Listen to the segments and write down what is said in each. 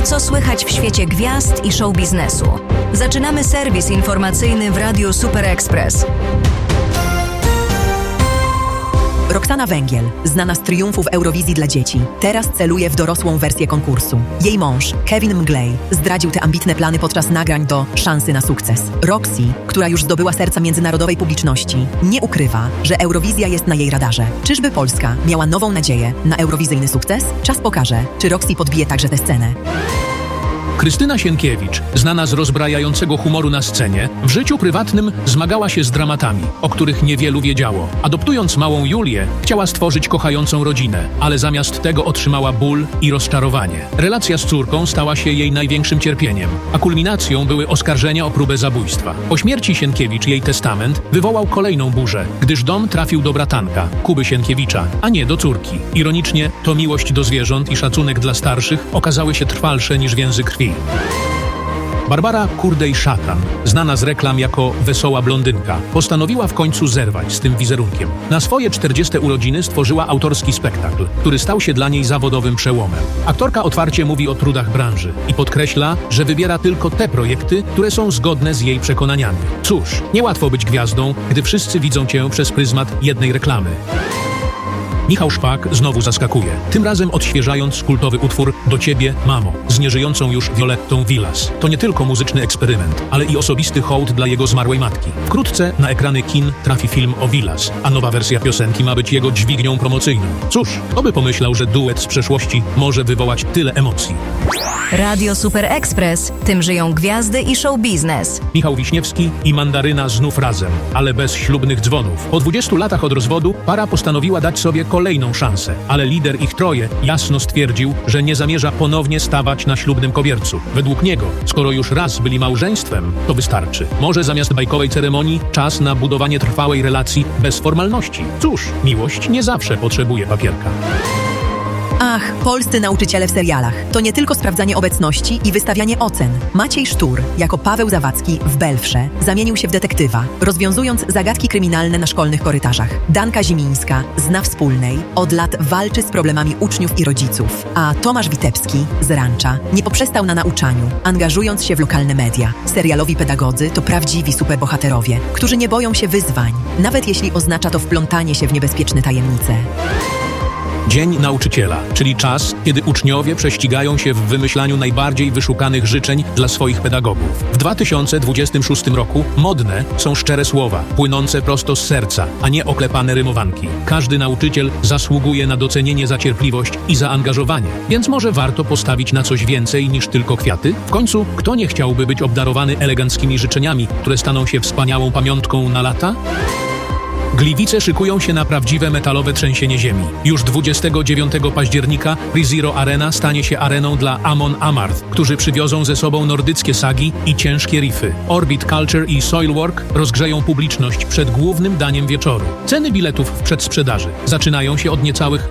Co słychać w świecie gwiazd i show biznesu? Zaczynamy serwis informacyjny w Radiu Super Express. Roxana Węgiel, znana z triumfów Eurowizji dla dzieci, teraz celuje w dorosłą wersję konkursu. Jej mąż, Kevin Mglej, zdradził te ambitne plany podczas nagrań do Szansy na sukces. Roxy, która już zdobyła serca międzynarodowej publiczności, nie ukrywa, że Eurowizja jest na jej radarze. Czyżby Polska miała nową nadzieję na eurowizyjny sukces? Czas pokaże, czy Roxy podbije także tę scenę. Krystyna Sienkiewicz, znana z rozbrajającego humoru na scenie, w życiu prywatnym zmagała się z dramatami, o których niewielu wiedziało. Adoptując małą Julię, chciała stworzyć kochającą rodzinę, ale zamiast tego otrzymała ból i rozczarowanie. Relacja z córką stała się jej największym cierpieniem, a kulminacją były oskarżenia o próbę zabójstwa. Po śmierci Sienkiewicz jej testament wywołał kolejną burzę, gdyż dom trafił do bratanka, Kuby Sienkiewicza, a nie do córki. Ironicznie, to miłość do zwierząt i szacunek dla starszych okazały się trwalsze niż więzy krwi. Barbara Kurdej-Szatan, znana z reklam jako wesoła blondynka, postanowiła w końcu zerwać z tym wizerunkiem. Na swoje 40. urodziny stworzyła autorski spektakl, który stał się dla niej zawodowym przełomem. Aktorka otwarcie mówi o trudach branży i podkreśla, że wybiera tylko te projekty, które są zgodne z jej przekonaniami. Cóż, niełatwo być gwiazdą, gdy wszyscy widzą cię przez pryzmat jednej reklamy. Michał Szpak znowu zaskakuje, tym razem odświeżając kultowy utwór Do Ciebie, Mamo, z nieżyjącą już Violettą Villas. To nie tylko muzyczny eksperyment, ale i osobisty hołd dla jego zmarłej matki. Wkrótce na ekrany kin trafi film o Villas, a nowa wersja piosenki ma być jego dźwignią promocyjną. Cóż, kto by pomyślał, że duet z przeszłości może wywołać tyle emocji. Radio Super Express. Tym żyją gwiazdy i show biznes. Michał Wiśniewski i Mandaryna znów razem, ale bez ślubnych dzwonów. Po 20 latach od rozwodu para postanowiła dać sobie kolejną szansę, ale lider ich troje jasno stwierdził, że nie zamierza ponownie stawać na ślubnym kobiercu. Według niego, skoro już raz byli małżeństwem, to wystarczy. Może zamiast bajkowej ceremonii czas na budowanie trwałej relacji bez formalności. Cóż, miłość nie zawsze potrzebuje papierka. Ach, polscy nauczyciele w serialach. To nie tylko sprawdzanie obecności i wystawianie ocen. Maciej Sztur, jako Paweł Zawadzki w Belfrze, zamienił się w detektywa, rozwiązując zagadki kryminalne na szkolnych korytarzach. Danka Zimińska, z Na Wspólnej, od lat walczy z problemami uczniów i rodziców. A Tomasz Witebski, z Rancza, nie poprzestał na nauczaniu, angażując się w lokalne media. Serialowi pedagodzy to prawdziwi superbohaterowie, którzy nie boją się wyzwań, nawet jeśli oznacza to wplątanie się w niebezpieczne tajemnice. Dzień Nauczyciela, czyli czas, kiedy uczniowie prześcigają się w wymyślaniu najbardziej wyszukanych życzeń dla swoich pedagogów. W 2026 roku modne są szczere słowa, płynące prosto z serca, a nie oklepane rymowanki. Każdy nauczyciel zasługuje na docenienie za cierpliwość i zaangażowanie, więc może warto postawić na coś więcej niż tylko kwiaty? W końcu, kto nie chciałby być obdarowany eleganckimi życzeniami, które staną się wspaniałą pamiątką na lata? Gliwice szykują się na prawdziwe metalowe trzęsienie ziemi. Już 29 października PreZero Arena stanie się areną dla Amon Amarth, którzy przywiozą ze sobą nordyckie sagi i ciężkie riffy. Orbit Culture i Soilwork rozgrzeją publiczność przed głównym daniem wieczoru. Ceny biletów w przedsprzedaży zaczynają się od niecałych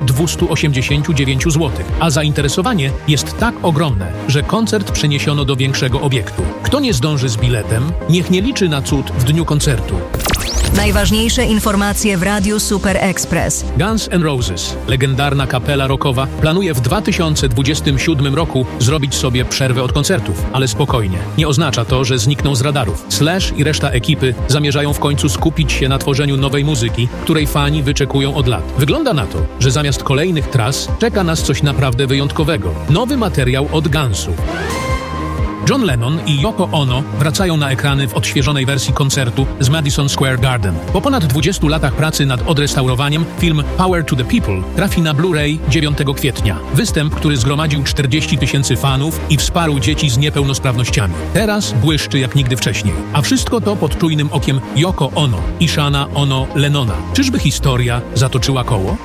289 zł, a zainteresowanie jest tak ogromne, że koncert przeniesiono do większego obiektu. Kto nie zdąży z biletem, niech nie liczy na cud w dniu koncertu. Najważniejsze informacje w Radiu Super Express. Guns N' Roses, legendarna kapela rockowa, planuje w 2027 roku zrobić sobie przerwę od koncertów, ale spokojnie. Nie oznacza to, że znikną z radarów. Slash i reszta ekipy zamierzają w końcu skupić się na tworzeniu nowej muzyki, której fani wyczekują od lat. Wygląda na to, że zamiast kolejnych tras czeka nas coś naprawdę wyjątkowego. Nowy materiał od Gunsów. John Lennon i Yoko Ono wracają na ekrany w odświeżonej wersji koncertu z Madison Square Garden. Po ponad 20 latach pracy nad odrestaurowaniem film Power to the People trafi na Blu-ray 9 kwietnia. Występ, który zgromadził 40 000 fanów i wsparł dzieci z niepełnosprawnościami. Teraz błyszczy jak nigdy wcześniej. A wszystko to pod czujnym okiem Yoko Ono i Shana Ono Lennona. Czyżby historia zatoczyła koło?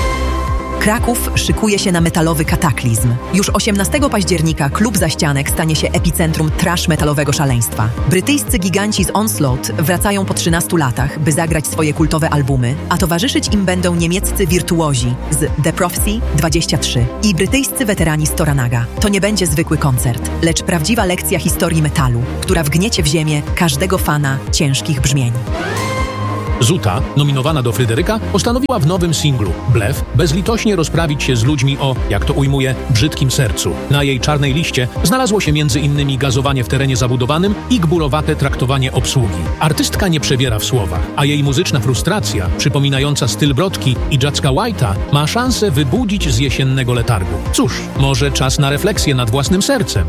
Kraków szykuje się na metalowy kataklizm. Już 18 października klub Zaścianek stanie się epicentrum trash metalowego szaleństwa. Brytyjscy giganci z Onslaught wracają po 13 latach, by zagrać swoje kultowe albumy, a towarzyszyć im będą niemieccy wirtuozi z The Prophecy 23 i brytyjscy weterani z Toranaga. To nie będzie zwykły koncert, lecz prawdziwa lekcja historii metalu, która wgniecie w ziemię każdego fana ciężkich brzmień. Zuta, nominowana do Fryderyka, postanowiła w nowym singlu Blef bezlitośnie rozprawić się z ludźmi o, jak to ujmuje, brzydkim sercu. Na jej czarnej liście znalazło się m.in. gazowanie w terenie zabudowanym i gbulowate traktowanie obsługi. Artystka nie przebiera w słowach, a jej muzyczna frustracja, przypominająca styl Brodki i Jacka White'a, ma szansę wybudzić z jesiennego letargu. Cóż, może czas na refleksję nad własnym sercem.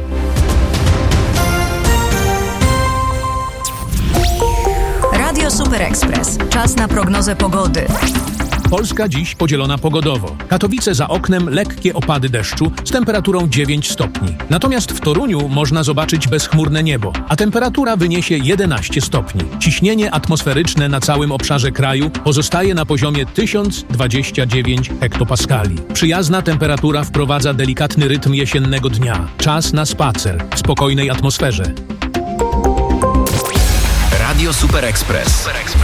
Radio Super Express. Czas na prognozę pogody. Polska dziś podzielona pogodowo. Katowice za oknem lekkie opady deszczu z temperaturą 9 stopni. Natomiast w Toruniu można zobaczyć bezchmurne niebo, a temperatura wyniesie 11 stopni. Ciśnienie atmosferyczne na całym obszarze kraju pozostaje na poziomie 1029 hektopaskali. Przyjazna temperatura wprowadza delikatny rytm jesiennego dnia. Czas na spacer w spokojnej atmosferze. Radio Super Express.